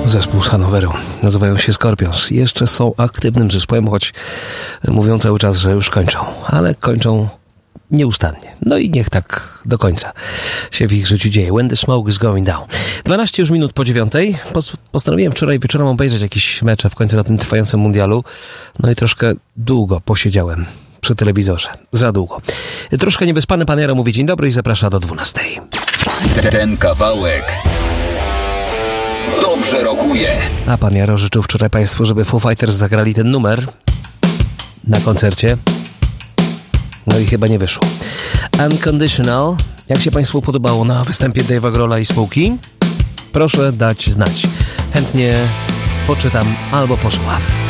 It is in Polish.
Zespół z Hanoweru. Nazywają się Scorpions. Jeszcze są aktywnym zespołem, choć mówią cały czas, że już kończą. Ale kończą nieustannie. No i niech tak do końca się w ich życiu dzieje. When the smoke is going down. 12 już minut po 9. Postanowiłem wczoraj wieczorem obejrzeć jakieś mecze w końcu na tym trwającym mundialu. No i troszkę długo posiedziałem przy telewizorze. Za długo. Troszkę niewyspany pan Jaro mówi dzień dobry i zaprasza do 12. Ten kawałek dobrze rokuje. A pan Jaro życzył wczoraj państwu, żeby Foo Fighters zagrali ten numer na koncercie. No i chyba nie wyszło. Unconditional. Jak się państwu podobało na występie Dave'a Grohla i Smokey? Proszę dać znać. Chętnie poczytam albo posłucham.